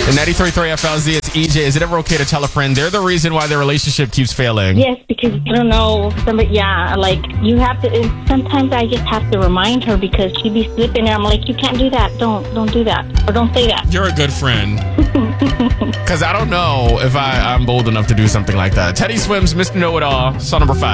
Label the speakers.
Speaker 1: In 93.3 FLZ, it's EJ. Is it ever okay to tell a friend they're the reason why their relationship keeps failing?
Speaker 2: Yes, because you don't know. Somebody, you have to. Sometimes I just have to remind her because she be slipping, and I'm like, you can't do that. Don't do that, or don't say that.
Speaker 3: You're a good friend.
Speaker 1: Because I don't know if I'm bold enough to do something like that. Teddy Swims, Mr. Know-It-All, song number 5.